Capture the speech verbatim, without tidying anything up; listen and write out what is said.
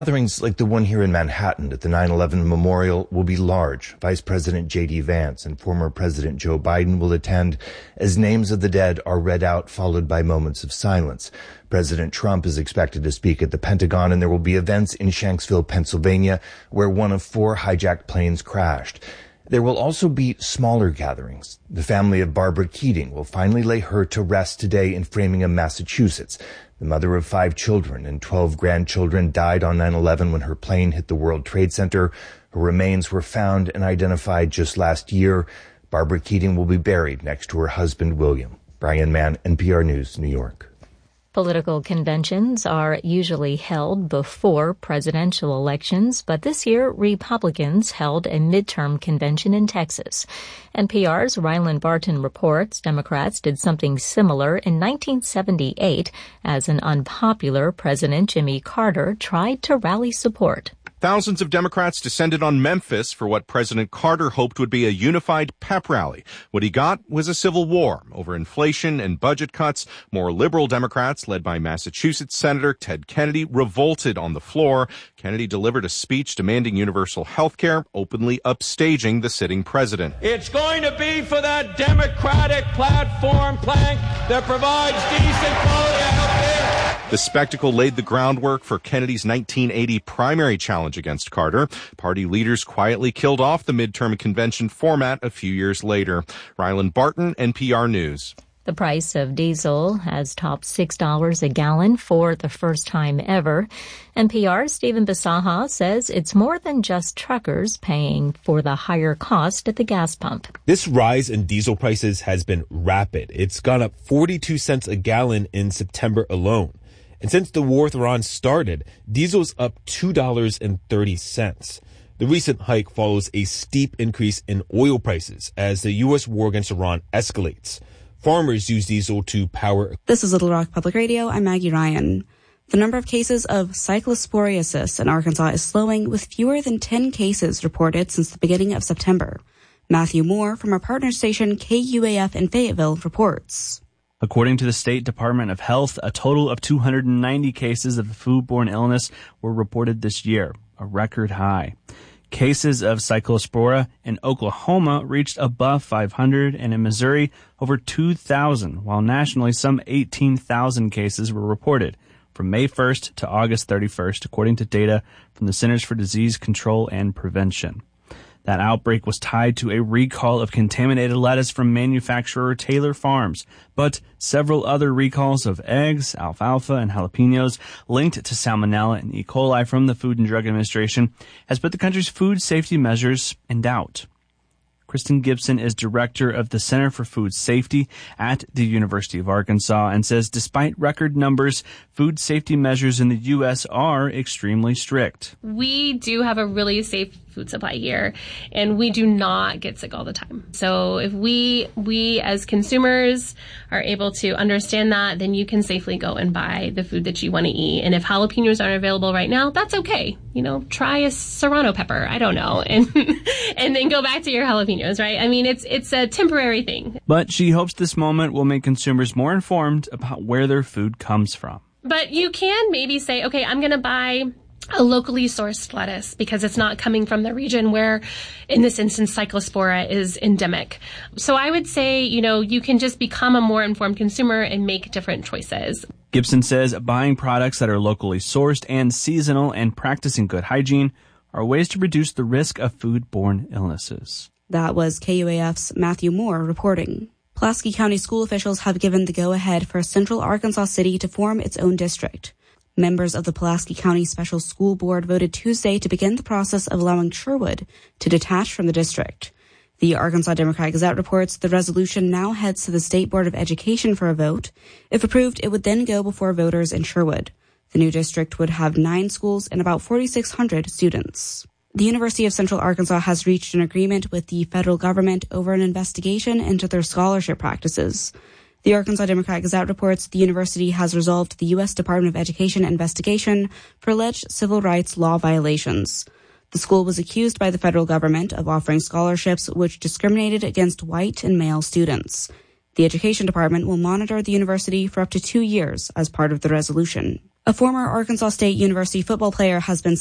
Gatherings like the one here in Manhattan at the nine eleven Memorial will be large. Vice President J D Vance and former President Joe Biden will attend as names of the dead are read out, followed by moments of silence. President Trump is expected to speak at the Pentagon, and there will be events in Shanksville, Pennsylvania, where one of four hijacked planes crashed. There will also be smaller gatherings. The family of Barbara Keating will finally lay her to rest today in Framingham, Massachusetts. The mother of five children and twelve grandchildren died on nine eleven when her plane hit the World Trade Center. Her remains were found and identified just last year. Barbara Keating will be buried next to her husband, William. Brian Mann, N P R News, New York. Political conventions are usually held before presidential elections, but this year Republicans held a midterm convention in Texas. N P R's Ryland Barton reports Democrats did something similar in nineteen seventy-eight as an unpopular President Jimmy Carter tried to rally support. Thousands of Democrats descended on Memphis for what President Carter hoped would be a unified pep rally. What he got was a civil war over inflation and budget cuts. More liberal Democrats, led by Massachusetts Senator Ted Kennedy, revolted on the floor. Kennedy delivered a speech demanding universal health care, openly upstaging the sitting president. It's going to be for that Democratic platform plank that provides decent quality health care. The spectacle laid the groundwork for Kennedy's nineteen eighty primary challenge against Carter. Party leaders quietly killed off the midterm convention format a few years later. Ryland Barton, N P R News. The price of diesel has topped six dollars a gallon for the first time ever. N P R's Stephen Bisaha says it's more than just truckers paying for the higher cost at the gas pump. This rise in diesel prices has been rapid. It's gone up forty-two cents a gallon in September alone. And since the war with Iran started, diesel's up two dollars and thirty cents. The recent hike follows a steep increase in oil prices as the U S war against Iran escalates. Farmers use diesel to power. This is Little Rock Public Radio. I'm Maggie Ryan. The number of cases of cyclosporiasis in Arkansas is slowing, with fewer than ten cases reported since the beginning of September. Matthew Moore from our partner station K U A F in Fayetteville reports. According to the State Department of Health, a total of two hundred ninety cases of the foodborne illness were reported this year, a record high. Cases of cyclospora in Oklahoma reached above five hundred, and in Missouri, over two thousand, while nationally some eighteen thousand cases were reported from May first to August thirty-first, according to data from the Centers for Disease Control and Prevention. That outbreak was tied to a recall of contaminated lettuce from manufacturer Taylor Farms, but several other recalls of eggs, alfalfa, and jalapenos linked to salmonella and E. coli from the Food and Drug Administration has put the country's food safety measures in doubt. Kristen Gibson is director of the Center for Food Safety at the University of Arkansas and says despite record numbers, food safety measures in the U S are extremely strict. We do have a really safe food supply here, and we do not get sick all the time. So if we we as consumers are able to understand that, then you can safely go and buy the food that you want to eat. And if jalapenos aren't available right now, that's okay. You know, try a serrano pepper. I don't know. And and then go back to your jalapenos, right? I mean, it's it's a temporary thing. But she hopes this moment will make consumers more informed about where their food comes from. But you can maybe say, okay, I'm going to buy a locally sourced lettuce because it's not coming from the region where, in this instance, cyclospora is endemic. So I would say, you know, you can just become a more informed consumer and make different choices. Gibson says buying products that are locally sourced and seasonal and practicing good hygiene are ways to reduce the risk of foodborne illnesses. That was K U A F's Matthew Moore reporting. Pulaski County school officials have given the go-ahead for Central Arkansas City to form its own district. Members of the Pulaski County Special School Board voted Tuesday to begin the process of allowing Sherwood to detach from the district. The Arkansas Democrat-Gazette reports the resolution now heads to the State Board of Education for a vote. If approved, it would then go before voters in Sherwood. The new district would have nine schools and about forty-six hundred students. The University of Central Arkansas has reached an agreement with the federal government over an investigation into their scholarship practices. The Arkansas Democrat-Gazette reports the university has resolved the U S Department of Education investigation for alleged civil rights law violations. The school was accused by the federal government of offering scholarships which discriminated against white and male students. The Education Department will monitor the university for up to two years as part of the resolution. A former Arkansas State University football player has been